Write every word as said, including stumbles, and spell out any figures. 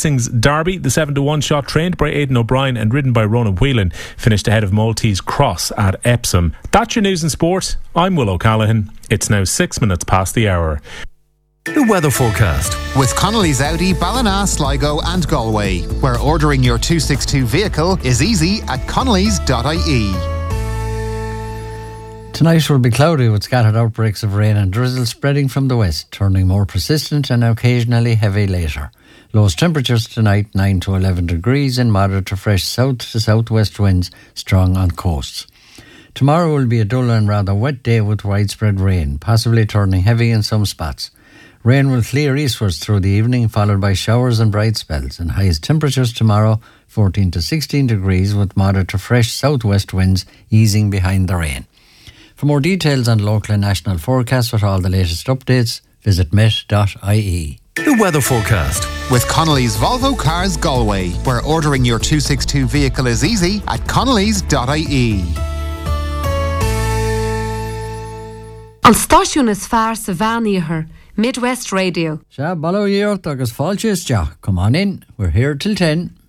Racing's Derby, the seven to one shot trained by Aidan O'Brien and ridden by Ronan Whelan, finished ahead of Maltese Cross at Epsom. That's your news and sport. I'm Will O'Callaghan. It's now six minutes past the hour. The weather forecast with Connolly's Audi, Ballina, Sligo and Galway, where ordering your two sixty-two vehicle is easy at connellys dot I E. Tonight will be cloudy with scattered outbreaks of rain and drizzle spreading from the west, turning more persistent and occasionally heavy later. Lowest temperatures tonight nine to eleven degrees and moderate to fresh south to southwest winds strong on coasts. Tomorrow will be a dull and rather wet day with widespread rain, possibly turning heavy in some spots. Rain will clear eastwards through the evening, followed by showers and bright spells, and highest temperatures tomorrow fourteen to sixteen degrees with moderate to fresh southwest winds easing behind the rain. For more details on local and national forecasts with all the latest updates, visit met dot I E. The weather forecast with Connolly's Volvo Cars Galway, where ordering your two sixty-two vehicle is easy at connellys dot I E. An stáisiún is fearr sa bhean Midwest Radio. Sha, balo year, agus falchis ja. Come on in. We're here till ten.